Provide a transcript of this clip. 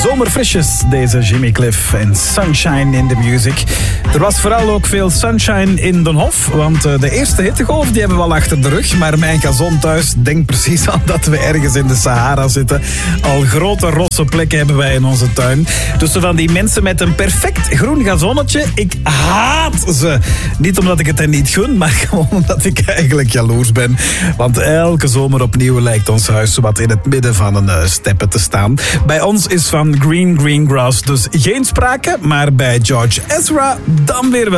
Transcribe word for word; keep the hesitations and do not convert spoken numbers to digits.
Zomerfrisjes, deze Jimmy Cliff en Sunshine in the Music. Er was vooral ook veel sunshine in Den Hof, want de eerste hittegolf die hebben we al achter de rug. Maar mijn gazon thuis denkt precies aan dat we ergens in de Sahara zitten. Al grote rosse plekken hebben wij in onze tuin. Tussen van die mensen met een perfect groen gazonnetje. Ik haat ze. Niet omdat ik het hen niet gun, maar gewoon omdat ik eigenlijk jaloers ben. Want elke zomer opnieuw lijkt ons huis wat in het midden van een uh, steppe te staan. Bij ons is van green green grass dus geen sprake, maar bij George Ezra dan weer wel.